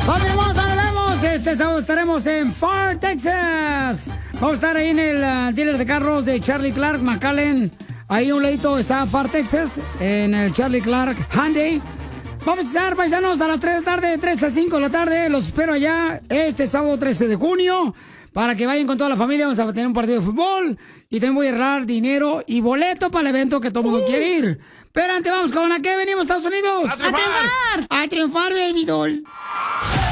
¡Familia hermosa, nos vemos! Este sábado estaremos en Far, Texas. Vamos a estar ahí en el dealer de carros de Charlie Clark, McAllen. Ahí a un ladito está Far, Texas, en el Charlie Clark Hyundai. Vamos a estar, paisanos, a las 3 de la tarde, de 3 a 5 de la tarde. Los espero allá este sábado 13 de junio. Para que vayan con toda la familia, vamos a tener un partido de fútbol. Y también voy a regalar dinero y boleto para el evento que todo el mundo quiere ir. Pero antes vamos con la que venimos, Estados Unidos. ¡A triunfar! ¡A triunfar, baby doll!